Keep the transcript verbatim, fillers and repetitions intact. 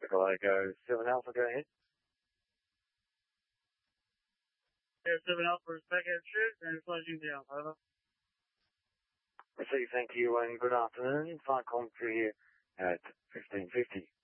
Echo Echo seven Alpha, go ahead. Yeah, seven Alpha, second shift, and flushing down, over. Receive, thank you, and good afternoon. Flight Commentary here at fifteen fifty.